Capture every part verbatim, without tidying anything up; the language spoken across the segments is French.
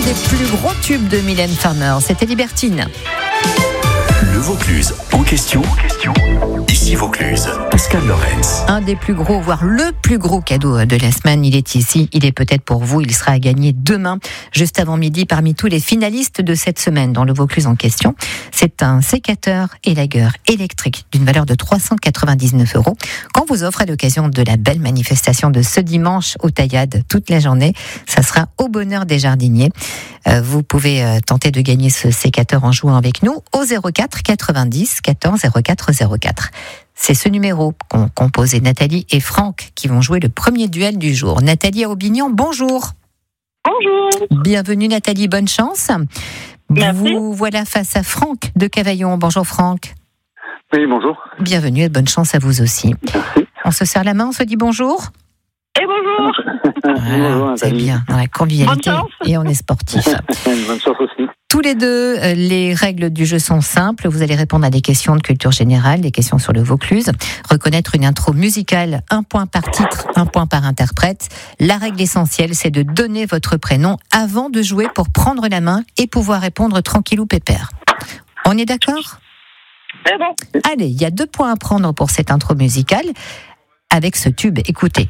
des plus gros tubes de Mylène Farmer, c'était Libertine. Le Vaucluse en question. Ici Vaucluse, Pascal Lorenz. Un des plus gros, voire le plus gros cadeau de la semaine, il est ici, il est peut-être pour vous, il sera à gagner demain, juste avant midi, parmi tous les finalistes de cette semaine dans le Vaucluse en question. C'est un sécateur élagueur électrique d'une valeur de trois cent quatre-vingt-dix-neuf euros qu'on vous offre à l'occasion de la belle manifestation de ce dimanche au Taillade toute la journée. Ça sera au bonheur des jardiniers. Euh, vous pouvez euh, tenter de gagner ce sécateur en jouant avec nous au zéro quatre quatre-vingt-dix quatorze zéro quatre zéro quatre. C'est ce numéro qu'ont composé Nathalie et Franck qui vont jouer le premier duel du jour. Nathalie à Aubignon, bonjour. Bonjour. Bienvenue Nathalie, bonne chance. Merci. Vous voilà face à Franck de Cavaillon. Bonjour Franck. Oui, bonjour. Bienvenue et bonne chance à vous aussi. Merci. On se serre la main, on se dit bonjour. Et bonjour. Voilà, c'est bien, dans la convivialité. Bonne chance. Et on est sportif. Bonne chance aussi. Tous les deux, euh, les règles du jeu sont simples. Vous allez répondre à des questions de culture générale, des questions sur le Vaucluse. Reconnaître une intro musicale, un point par titre, un point par interprète. La règle essentielle, c'est de donner votre prénom avant de jouer pour prendre la main et pouvoir répondre tranquillou pépère. On est d'accord ? C'est bon. Allez, il y a deux points à prendre pour cette intro musicale. Avec ce tube, écoutez.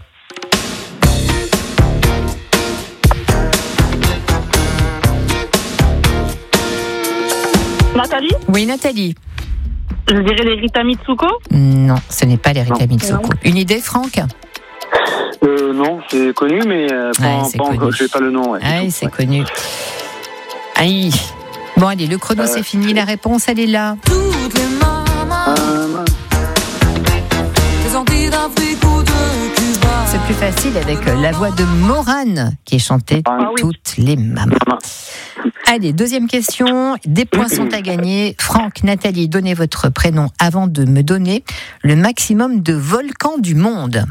Nathalie, Oui, Nathalie. je dirais les Rita Mitsuko. Non, ce n'est pas l'Erika Non. Mitsuko. Une idée, Franck ? Euh, non, c'est connu, mais euh, pas, Ouais, c'est pas connu. encore. Je n'ai pas le nom. Ouais, Ah, du tout. c'est Ouais. connu. Aïe. Bon, allez, le chrono, Euh, c'est fini. La réponse, elle est là. Toutes les mamans Euh, des Antilles d'Afrique ou de Cuba. C'est plus facile avec la voix de Morane qui est chantée Ah oui. toutes les mamans. Allez, deuxième question. Des points sont à gagner. Franck, Nathalie, donnez votre prénom avant de me donner le maximum de volcans du monde.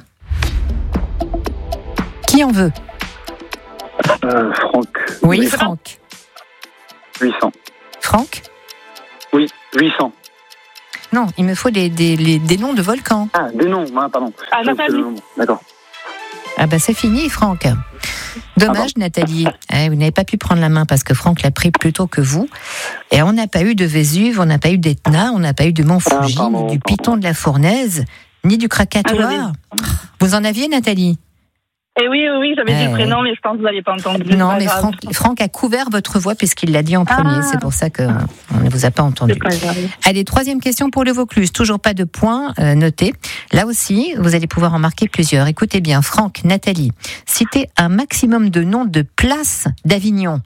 Qui en veut ? euh, Franck. Oui, Oui, Franck. huit cents. Franck ? Oui, huit cents. Non, il me faut des, des, les- des noms de volcans. Ah, des noms, ah, pardon. Ah, C'est Nathalie. le nom. D'accord. Ah ben c'est fini, Franck. Dommage, Nathalie. Eh, vous n'avez pas pu prendre la main parce que Franck l'a pris plus tôt que vous. Et on n'a pas eu de Vésuve, on n'a pas eu d'Etna, on n'a pas eu de Mont Fuji, Ah, pardon, ni du pardon. Piton de la Fournaise, ni du Krakatoa. Ah, Vous en aviez, Nathalie ? Et oui, oui, oui, j'avais dit Ouais, le prénom, mais je pense que vous n'avez pas entendu. Non, C'est pas mais grave. Franck, Franck a couvert votre voix puisqu'il l'a dit en premier. Ah. C'est pour ça qu'on ne vous a pas entendu. C'est pas grave. Allez, troisième question pour le Vaucluse. Toujours pas de points euh, notés. Là aussi, vous allez pouvoir en marquer plusieurs. Écoutez bien, Franck, Nathalie, citez un maximum de noms de places d'Avignon.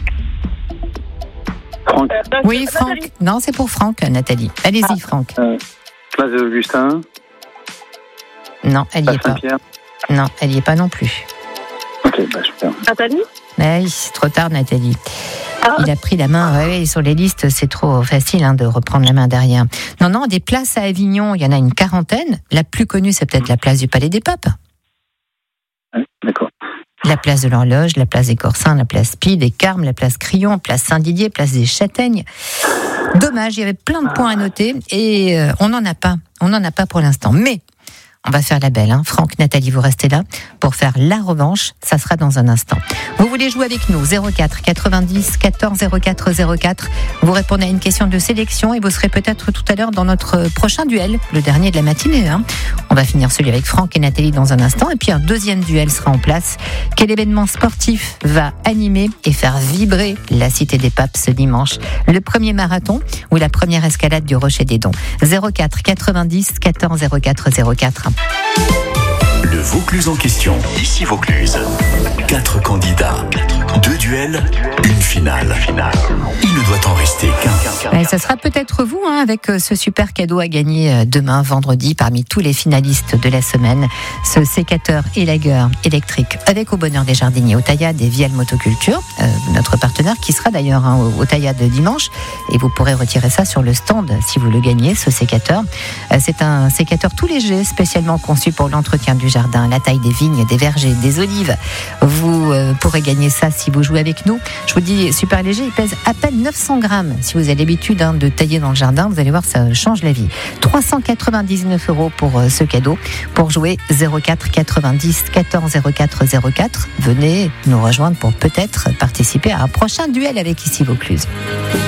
Franck. Euh, Oui, Nathalie. Franck. Non, c'est pour Franck, Nathalie. Allez-y, Franck. Euh, Place de Augustin. Non, elle n'y Place est pas. Saint-Pierre. Non, elle n'y est pas non plus. Ok, bah super. Nathalie. Ouais, c'est trop tard, Nathalie. Ah. Il a pris la main. Ouais, ouais, sur les listes, c'est trop facile hein, de reprendre la main derrière. Non, non, des places à Avignon, il y en a une quarantaine. La plus connue, c'est peut-être la place du Palais des Papes. Ouais, d'accord. La place de l'Horloge, la place des Corsins, la place Pie, des Carmes, la place Crillon, place Saint-Didier, place des Châtaignes. Dommage, il y avait plein de points à noter et euh, on n'en a pas. On n'en a pas pour l'instant. Mais on va faire la belle. Hein. Franck, Nathalie, vous restez là pour faire la revanche. Ça sera dans un instant. Vous voulez jouer avec nous zéro quatre quatre-vingt-dix quatorze zéro quatre zéro quatre. Vous répondez à une question de sélection et vous serez peut-être tout à l'heure dans notre prochain duel, le dernier de la matinée. Hein. On va finir celui avec Franck et Nathalie dans un instant. Et puis un deuxième duel sera en place. Quel événement sportif va animer et faire vibrer la Cité des Papes ce dimanche ? Le premier marathon ou la première escalade du Rocher des Dons ? zéro quatre quatre-vingt-dix quatorze zéro quatre zéro quatre. Le Vaucluse en question. Ici Vaucluse. Quatre candidats. Deux duels. Une finale. Il ne doit en rester qu'un. Et ça sera peut-être vous hein, avec ce super cadeau à gagner demain, vendredi, parmi tous les finalistes de la semaine. Ce sécateur élagueur électrique avec au bonheur des jardiniers au Taillade et Vielle Motoculture, euh, notre partenaire qui sera d'ailleurs hein, au, au Taillade dimanche. Et vous pourrez retirer ça sur le stand si vous le gagnez, ce sécateur. Euh, c'est un sécateur tout léger, spécialement conçu pour l'entretien du jardin, la taille des vignes, des vergers, des olives. Vous euh, pourrez gagner ça si vous jouez avec nous. Je vous dis puis super léger, il pèse à peine neuf cents grammes. Si vous avez l'habitude hein, de tailler dans le jardin, vous allez voir, ça change la vie. trois cent quatre-vingt-dix-neuf euros pour euh, ce cadeau. Pour jouer, zéro quatre quatre-vingt-dix quatorze zéro quatre zéro quatre. Venez nous rejoindre pour peut-être participer à un prochain duel avec Ici Vaucluse.